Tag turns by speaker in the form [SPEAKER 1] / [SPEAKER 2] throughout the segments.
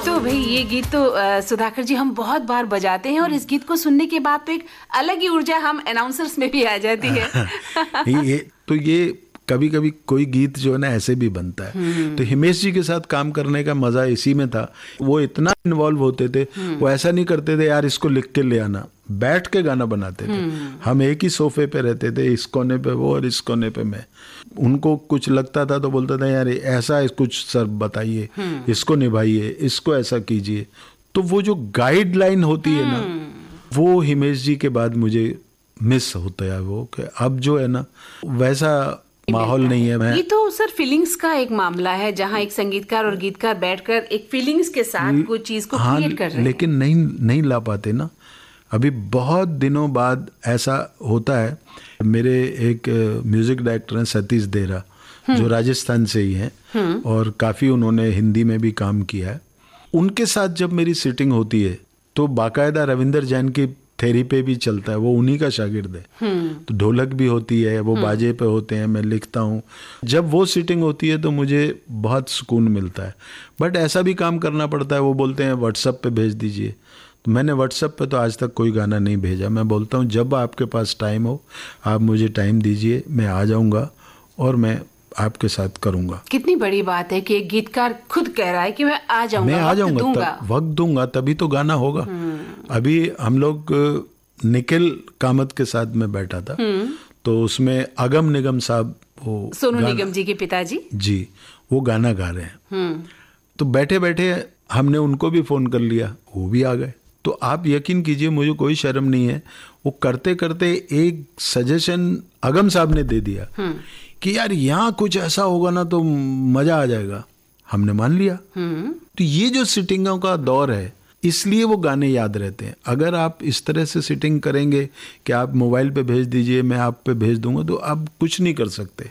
[SPEAKER 1] तो भाई ये गीत तो सुधाकर जी हम बहुत बार बजाते हैं और इस गीत को सुनने के बाद तो एक अलग ही ऊर्जा हम अनाउंसर्स में भी आ जाती है।
[SPEAKER 2] ये कभी कभी कोई गीत जो है ना ऐसे भी बनता है। तो हिमेश जी के साथ काम करने का मजा इसी में था। वो इतना इन्वॉल्व होते थे, वो ऐसा नहीं करते थे यार इसको लिख के ले आना, बैठ के गाना बनाते थे। हम एक ही सोफे पे रहते थे, इस कोने पे वो और इस कोने पे मैं। उनको कुछ लगता था तो बोलता था यार ऐसा कुछ सर बताइए, इसको निभाइए, इसको ऐसा कीजिए। तो वो जो गाइडलाइन होती है ना, वो हिमेश जी के बाद मुझे मिस होता है। वो कि अब जो है ना वैसा माहौल नहीं है।
[SPEAKER 1] ये तो सर फीलिंग्स का एक मामला है, जहाँ एक संगीतकार और गीतकार बैठकर एक फीलिंग्स के साथ कोई चीज को क्रिएट कर रहे हैं।
[SPEAKER 2] लेकिन नहीं ला पाते ना। अभी बहुत दिनों बाद ऐसा होता है। मेरे एक म्यूजिक डायरेक्टर हैं सतीश देरा, जो राजस्थान से ही हैं और काफी उन्होंने हिंदी में भी काम किया है। उनके साथ जब मेरी सिटिंग होती है तो बाकायदा रविंदर जैन की थेरी पे भी चलता है, वो उन्हीं का शागिर्द है। तो ढोलक भी होती है, वो बाजे पे होते हैं, मैं लिखता हूँ। जब वो सिटिंग होती है तो मुझे बहुत सुकून मिलता है। बट ऐसा भी काम करना पड़ता है। वो बोलते हैं व्हाट्सएप पे भेज दीजिए, तो मैंने व्हाट्सएप पे तो आज तक कोई गाना नहीं भेजा। मैं बोलता हूँ जब आपके पास टाइम हो आप मुझे टाइम दीजिए, मैं आ जाऊँगा और मैं आपके साथ करूंगा।
[SPEAKER 1] कितनी बड़ी बात है कि एक गीतकार खुद कह रहा है कि मैं आ जाऊंगा,
[SPEAKER 2] वक्त दूंगा तभी तो गाना होगा। अभी हम लोग निखिल कामत के साथ में बैठा था, तो उसमें अगम निगम साहब, वो
[SPEAKER 1] सोनू निगम जी के पिताजी
[SPEAKER 2] जी, वो गाना गा रहे हैं। तो बैठे बैठे हमने उनको भी फोन कर लिया, वो भी आ गए। तो आप यकीन कीजिए मुझे कोई शर्म नहीं है। वो करते करते एक सजेशन अगम साहब ने दे दिया कि यार यहाँ कुछ ऐसा होगा ना तो मजा आ जाएगा। हमने मान लिया। तो ये जो सिटिंगों का दौर है, इसलिए वो गाने याद रहते हैं। अगर आप इस तरह से सिटिंग करेंगे कि आप मोबाइल पे भेज दीजिए, मैं आप पे भेज दूंगा, तो आप कुछ नहीं कर सकते।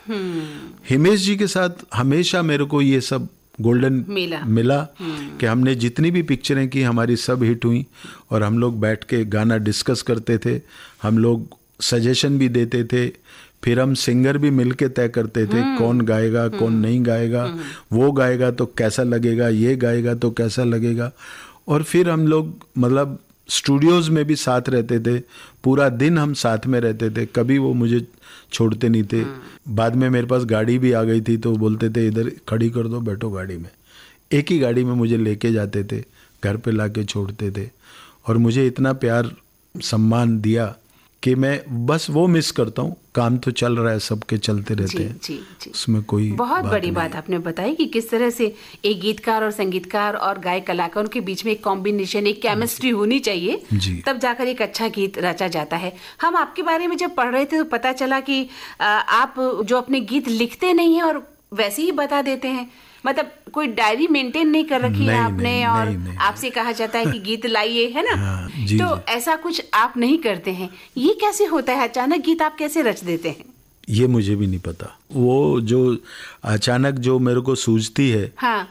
[SPEAKER 2] हिमेश जी के साथ हमेशा मेरे को ये सब गोल्डन मिला कि हमने जितनी भी पिक्चरें की हमारी सब हिट हुई और हम लोग बैठ के गाना डिस्कस करते थे, हम लोग सजेशन भी देते थे, फिर हम सिंगर भी मिलके तय करते थे कौन गाएगा कौन नहीं गाएगा, वो गाएगा तो कैसा लगेगा, ये गाएगा तो कैसा लगेगा। और फिर हम लोग मतलब स्टूडियोज में भी साथ रहते थे, पूरा दिन हम साथ में रहते थे, कभी वो मुझे छोड़ते नहीं थे। बाद में मेरे पास गाड़ी भी आ गई थी तो बोलते थे इधर खड़ी कर दो, बैठो गाड़ी में। एक ही गाड़ी में मुझे लेके जाते थे, घर पे लाके छोड़ते थे। और मुझे इतना प्यार सम्मान दिया कि मैं बस वो मिस करता हूँ। काम तो चल रहा है, सबके चलते रहते हैं।
[SPEAKER 1] जी।
[SPEAKER 2] उसमें कोई
[SPEAKER 1] बहुत बड़ी बात आपने बताई कि किस तरह से एक गीतकार और संगीतकार और गायक कलाकारों के बीच में एक कॉम्बिनेशन, एक केमिस्ट्री होनी चाहिए, तब जाकर एक अच्छा गीत रचा जाता है। हम आपके बारे में जब पढ़ रहे थे तो पता चला कि आप जो अपने गीत लिखते नहीं हैं और वैसे ही बता देते हैं, मतलब कोई डायरी मेंटेन नहीं कर रखी है आपने, और आपसे कहा जाता है कि गीत लाइए, है ना? तो ऐसा कुछ आप नहीं करते हैं। ये कैसे होता है? अचानक गीत आप कैसे रच देते हैं?
[SPEAKER 2] ये मुझे भी नहीं पता। वो जो अचानक जो मेरे को सूझती है,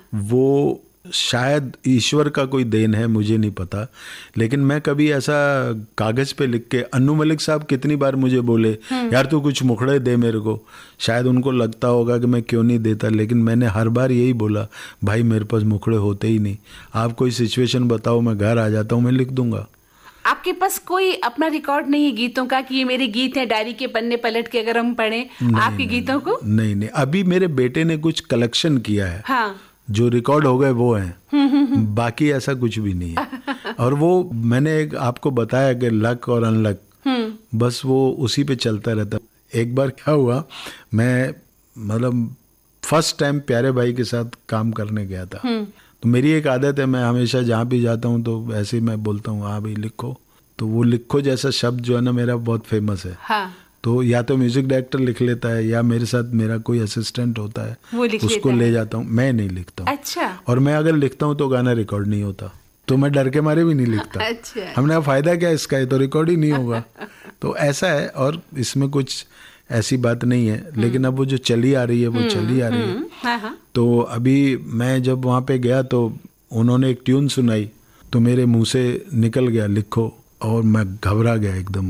[SPEAKER 2] वो शायद ईश्वर का कोई देन है, मुझे नहीं पता। लेकिन मैं कभी ऐसा कागज पे लिख के, अन्नू मलिक साहब कितनी बार मुझे बोले यार तू कुछ मुखड़े दे मेरे को, शायद उनको लगता होगा कि मैं क्यों नहीं देता, लेकिन मैंने हर बार यही बोला भाई मेरे पास मुखड़े होते ही नहीं। आप कोई सिचुएशन बताओ, मैं घर आ जाता हूँ, मैं लिख दूंगा।
[SPEAKER 1] आपके पास कोई अपना रिकॉर्ड नहीं है गीतों का कि ये मेरे गीत हैं, डायरी के पन्ने पलट के अगर हम पढ़ें आपके गीतों को? नहीं, अभी मेरे बेटे ने कुछ कलेक्शन किया है, जो रिकॉर्ड हो गए वो हैं। बाकी ऐसा कुछ भी नहीं है। और वो मैंने एक आपको बताया कि लक और अनलक, बस वो उसी पे चलता रहता। एक बार क्या हुआ, मैं मतलब फर्स्ट टाइम प्यारे भाई के साथ काम करने गया था। तो मेरी एक आदत है, मैं हमेशा जहाँ भी जाता हूँ तो ऐसे ही मैं बोलता हूँ हाँ भाई लिखो। तो वो लिखो जैसा शब्द जो है ना मेरा बहुत फेमस है। तो या तो म्यूजिक डायरेक्टर लिख लेता है या मेरे साथ मेरा कोई असिस्टेंट होता है, उसको ले जाता हूँ। मैं नहीं लिखता हूँ। अच्छा।
[SPEAKER 2] और मैं अगर लिखता हूँ तो गाना रिकॉर्ड नहीं होता, तो मैं डर के मारे भी नहीं लिखता।
[SPEAKER 1] अच्छा।
[SPEAKER 2] हमने फायदा क्या इसका, ये तो रिकॉर्ड ही नहीं होगा। तो ऐसा है, और इसमें कुछ ऐसी बात नहीं है। लेकिन अब वो जो चली आ रही है वो चली आ रही है। तो अभी मैं जब वहाँ पे गया तो उन्होंने एक ट्यून सुनाई, तो मेरे मुंह से निकल गया लिखो, और मैं घबरा गया एकदम।